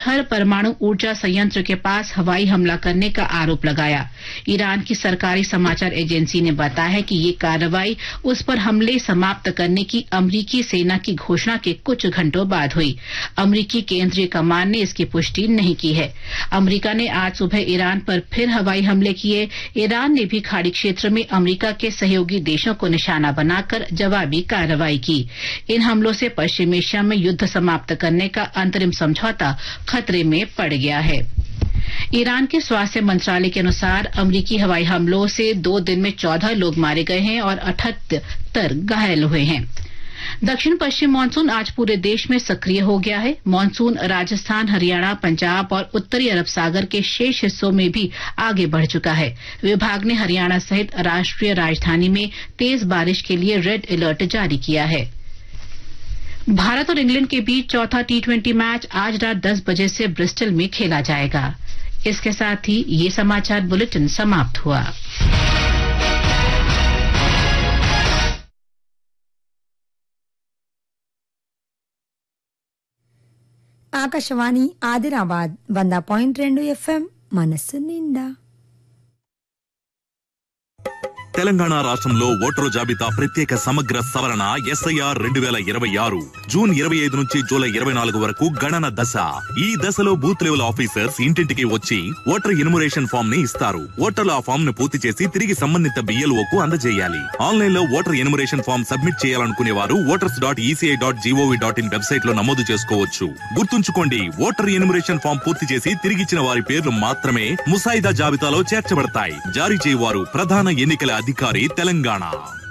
हर परमाणु ऊर्जा संयंत्र के पास हवाई हमला करने का आरोप लगाया। ईरान की सरकारी समाचार एजेंसी ने बताया है कि ये कार्रवाई उस पर हमले समाप्त करने की अमरीकी सेना की घोषणा के कुछ घंटों बाद हुई। अमरीकी केंद्रीय कमान ने इसकी पुष्टि नहीं की है। अमरीका ने आज सुबह ईरान पर फिर हवाई हमले किए। ईरान ने भी खाड़ी क्षेत्र में अमरीका के सहयोगी देशों को निशाना बनाकर जवाबी कार्रवाई की। इन हमलों से पश्चिम एशिया में युद्ध समाप्त करने का अंतरिम समझौता खतरे में पड़ गया है। ईरान के स्वास्थ्य मंत्रालय के अनुसार अमरीकी हवाई हमलों से 2 दिन में 14 लोग मारे गए हैं और 78 घायल हुए हैं। दक्षिण पश्चिम मानसून आज पूरे देश में सक्रिय हो गया है। मानसून राजस्थान, हरियाणा, पंजाब और उत्तरी अरब सागर के शेष हिस्सों में भी आगे बढ़ चुका है। विभाग ने हरियाणा सहित राष्ट्रीय राजधानी में तेज बारिश के लिए रेड अलर्ट जारी किया है। भारत और इंग्लैंड के बीच चौथा T20 मैच आज रात 10 बजे से ब्रिस्टल में खेला जाएगा। इसके साथ ही ये समाचार बुलेटिन समाप्त हुआ। ఆకాశవాణి ఆదిలాబాద్ 100.2 FM మనస్సు నిండా. తెలంగాణ రాష్ట్రంలో ఓటరు జాబితా ప్రత్యేక సమగ్ర సవరణ SIR 2026 జూన్ 25 నుంచి జూలై 24 వరకు గణన దశ. ఈ దశలో బూత్ లెవెల్ ఆఫీసర్స్ ఇంటింటికి వచ్చి ఓటర్ ఎన్యుమరేషన్ ఫామ్ ని ఇస్తారు. ఓటర్లు ఆ ఫామ్ ను పూర్తి చేసి తిరిగి సంబంధిత BLOకు అందజేయాలి. ఆన్లైన్ లో ఓటర్ ఎన్యుమరేషన్ ఫామ్ సబ్మిట్ చేయాలనుకునే వారు voters.eci.gov.in వెబ్సైట్ లో నమోదు చేసుకోవచ్చు. గుర్తుంచుకోండి, ఓటర్ ఎన్యుమరేషన్ ఫామ్ పూర్తి చేసి తిరిగిచ్చిన వారి పేర్లు మాత్రమే ముసాయిదా జాబితాలో చేర్చబడతాయి. జారీ చేయవారు ప్రధాన ఎన్నికల अधिकारी तेलंगाना।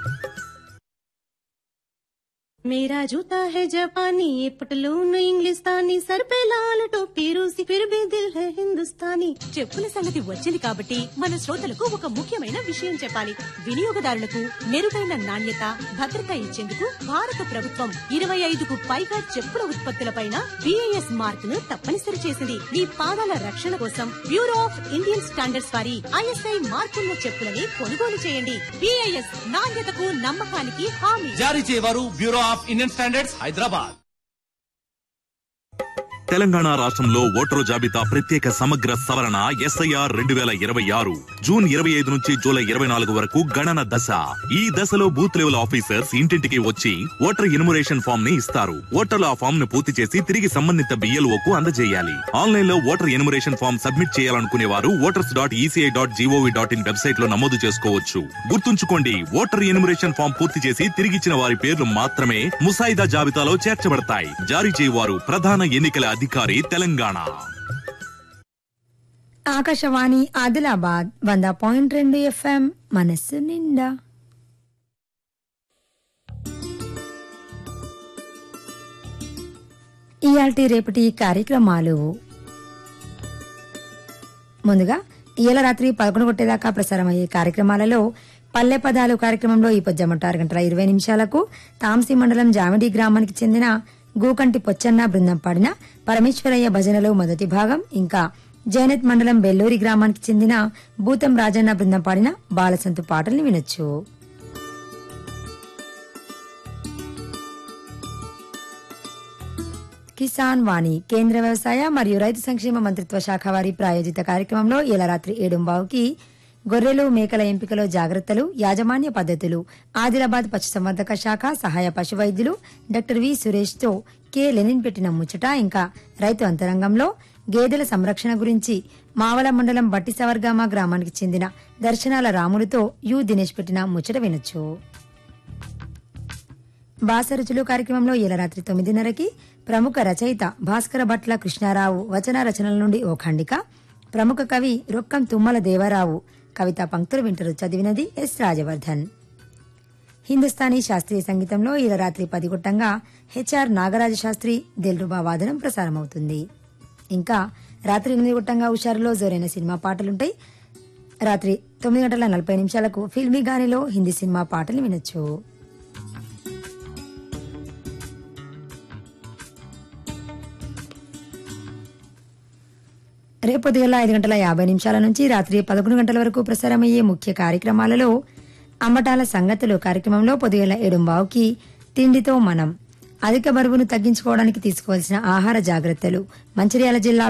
मेरा जूता है जापानी, ये पटलून इंग्लिस्तानी, सर पे लाल टोपी रूसी, फिर भी दिल है हिंदुस्तानी. చెప్పుల సంగతి వచ్చింది కాబట్టి మన శ్రోతలకు ఒక ముఖ్యమైన విషయం చెప్పాలి. వినియోగదారులకు మెరుగైన నాణ్యత, భద్రత ఇచ్చేందుకు భారత ప్రభుత్వం 25కు పైగా చెప్పుల ఉత్పత్తులపైన BIS మార్కును తప్పనిసరి చేసింది. మీ పాదాల రక్షణ కోసం బ్యూరో ఆఫ్ ఇండియన్ స్టాండర్డ్స్ వారి ISI మార్కున్న చెప్పులని కొనుగోలు చేయండి. BIS నాణ్యతకు నమ్మకానికి హామీ. జారీ చేయవారు bureau of Indian standards, Hyderabad. Telangana రాష్ట్రంలో ఓటరు జాబితా ప్రత్యేక సమగ్ర సవరణ SIR 2026 జూన్ 25 నుంచి జూలై 24 వరకు గణన దశ. ఈ దశలో బూత్ లెవెల్ ఆఫీసర్స్ ఇంటింటికి వచ్చి ఓటర్ ఎన్యుమరేషన్ ఫామ్ ని ఇస్తారు. ఓటర్లు ఆ ఫామ్ ను పూర్తి చేసి తిరిగి సంబంధిత BLOకు అందజేయాలి. ఆన్లైన్ లో ఓటర్ ఎన్యుమరేషన్ ఫామ్ సబ్మిట్ చేయాలనుకునే వారు voters.eci.gov.in వెబ్సైట్ లో నమోదు చేసుకోవచ్చు. గుర్తుంచుకోండి, ఓటర్ ఎన్యుమరేషన్ ఫామ్ పూర్తి చేసి తిరిగిచ్చిన వారి పేర్లు మాత్రమే ముసాయిదా జాబితాలో చేర్చబడతాయి. జారీ చేయవారు ప్రధాన ఎన్నికల अधिकारी तेलंगाना। ఆకాశవాణి ఆదిలాబాద్ 100.2 FM మనస్సు నిండా. ఇయాల్టి రేపటి కార్యక్రమాలు. ముందుగా ఇయాల రాత్రి 11 గంటలదాకా ప్రసారమయ్యే కార్యక్రమాలలో పల్లె పదాలు కార్యక్రమంలో ఈ పొద్దున 6:20 తాంసీ మండలం జామిడి గ్రామానికి చెందిన గూకంటి పొచ్చన్న బృందం పాడిన పరమేశ్వరయ్య భజనలో మొదటి భాగం, ఇంకా జైనత్ మండలం బెల్లూరి గ్రామానికి చెందిన భూతం రాజన్న బృందం పాడిన బాలసంతు పాటల్ని వినొచ్చు. కిసాన్ వాణి కేంద్ర వ్యవసాయ మరియు రైతు సంక్షేమ మంత్రిత్వ శాఖ వారి ప్రాయోజిత కార్యక్రమంలో ఇలా రాత్రి 7:15కి గొర్రెలు మేకల ఎంపికలో జాగ్రత్తలు, యాజమాన్య పద్ధతులు, ఆదిలాబాద్ పశుసంవర్ధక శాఖ సహాయ పశు వైద్యులు డాక్టర్ వి సురేష్ తో కె లెనిన్ పెట్టిన ముచ్చట, ఇంకా రైతు అంతరంగంలో గేదెల సంరక్షణ గురించి మావల మండలం బట్టి సవర్గామ గ్రామానికి చెందిన దర్శనాల రాములతో యు దినేష్ పెట్టిన ముచ్చట వినొచ్చు. బాసరుచులు కార్యక్రమంలో ఇలా రాత్రి 9:30కి ప్రముఖ రచయిత భాస్కర భట్ల కృష్ణారావు వచన రచనల నుండి ఓ ఖండిక, ప్రముఖ కవి రొక్కం తుమ్మల దేవరావు కవితా పంక్తులు వింటారు. చదివినది ఎస్ రాజవర్ధన్. హిందుస్థానీ శాస్త్రీయ సంగీతంలో ఇలా రాత్రి 10 గంటలకు HR నాగరాజ శాస్త్రి దిల్రుబా వాదనం ప్రసారమవుతుంది. ఇంకా రాత్రి 8 గంటలకు హుషారులో జోరైన సినిమా పాటలుంటాయి. రాత్రి 9:40 ఫిల్మీ గానిలో హిందీ సినిమా పాటలు వినొచ్చు. రేపు ఉదయం 5:50 నుంచి రాత్రి 11 గంటల వరకు ప్రసారమయ్యే ముఖ్య కార్యక్రమాలలో అంబటాల సంగతులు కార్యక్రమంలో పొద్దుగల 7:15కి తిండితో మనం, అధిక బరువును తగ్గించుకోవడానికి తీసుకోవాల్సిన ఆహార జాగ్రత్తలు. మంచిర్యాల జిల్లా